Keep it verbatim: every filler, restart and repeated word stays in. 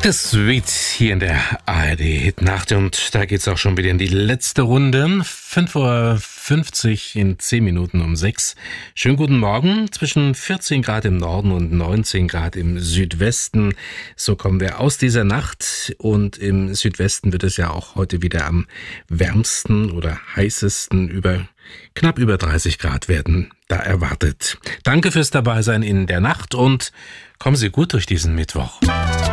Das Sweet hier in der A R D-Hitnacht und da geht's auch schon wieder in die letzte Runde. fünf Uhr fünfzig in zehn Minuten um sechs. Schönen guten Morgen. Zwischen vierzehn Grad im Norden und neunzehn Grad im Südwesten. So kommen wir aus dieser Nacht und im Südwesten wird es ja auch heute wieder am wärmsten oder heißesten über knapp über dreißig Grad werden da erwartet. Danke fürs Dabeisein in der Nacht und kommen Sie gut durch diesen Mittwoch.